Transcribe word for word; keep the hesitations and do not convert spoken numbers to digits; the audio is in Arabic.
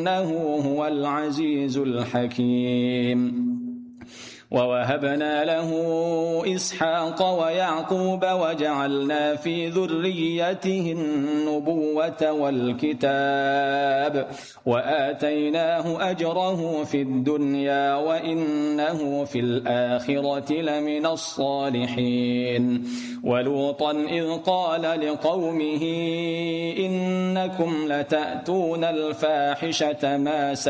إنه هو العزيز الحكيم. ووهبنا له إسحاق ويعقوب وجعلنا في ذريته النبوة والكتاب وآتيناه أجره في الدنيا وإنه في الآخرة لمن الصالحين. ولوطا إذ قال لقومه إنكم لتأتون الفاحشة ما